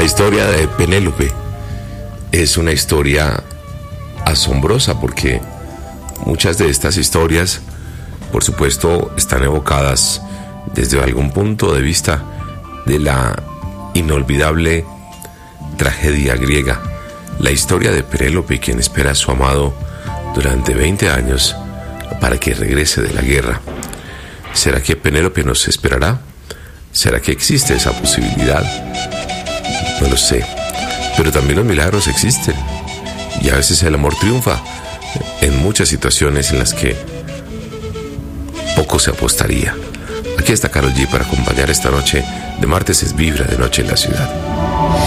La historia de Penélope es una historia asombrosa porque muchas de estas historias, por supuesto, están evocadas desde algún punto de vista de la inolvidable tragedia griega. La historia de Penélope, quien espera a su amado durante 20 años para que regrese de la guerra. ¿Será que Penélope nos esperará? ¿Será que existe esa posibilidad? No lo sé. Pero también los milagros existen. Y a veces el amor triunfa en muchas situaciones en las que poco se apostaría. Aquí está Karol G para acompañar esta noche de Martes es Vibra de Noche en la Ciudad.